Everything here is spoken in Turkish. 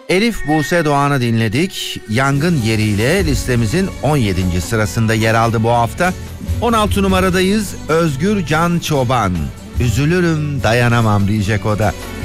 Elif Buse Doğan'ı dinledik. Yangın Yeriyle listemizin 17. sırasında yer aldı bu hafta. 16 numaradayız. Özgür Can Çoban. Üzülürüm dayanamam diyecek o da.